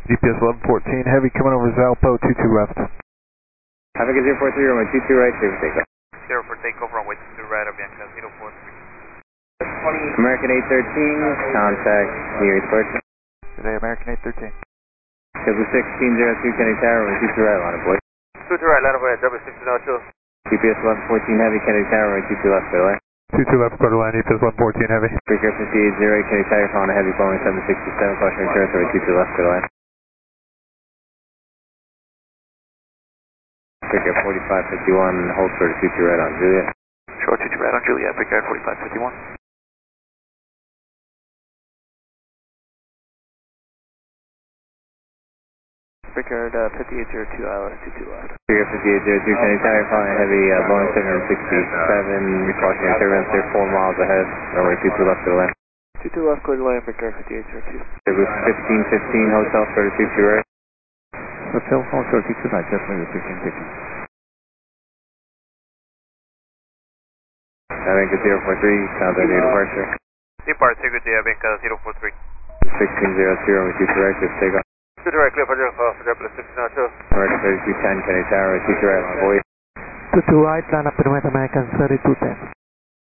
GPS 1114 Heavy coming over Zalpo, 22 left. Traffic is 043, runway 22 right, clear for takeoff. 0 for takeoff, runway 22 right, Avianca 043. American 813, contact New York Airport. Today, American 813. Schedule 1602, Kennedy Tower, runway 22 right, line of boy. 22 right, line of way, W1602. GPS 1114 Heavy, Kennedy Tower, runway 22 left, clear line. 22 left, quarter line, GPS 114 Heavy. Breaker 5808, Kennedy Tower, following a heavy Boeing 767, caution insurance, runway 22 left, clear line. Breaker 4551, hold for 22 right on Juliet. Short 22 right on Juliet, Breaker 4551. Breaker 5802, ILS 22 left. Breaker 5802, Kennedy Tower, following a heavy Boeing 767, caution insurance, they're 4 miles ahead, runway 22 left, clear line. 22 left, clear to line, Breaker 5802. Schedule 1515, hotel for 22 right. Hotel, also 22 right, definitely the 1550. Avianca 043, contact your departure. Depart, good day, Avianca 043. 1602, runway 22 right, clear for takeoff. 22 right, clear for W1602. American 3210, Kennedy Tower, runway 22 right on Hawaii. 22 right, line up in American 3210.